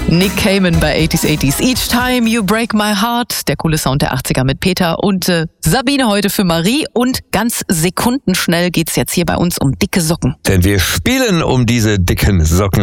Nick Cayman bei 80s. Each Time You Break My Heart. Der coole Sound der 80er mit Peter und Sabine heute für Marie. Und ganz sekundenschnell geht's jetzt hier bei uns um dicke Socken. Denn wir spielen um diese dicken Socken.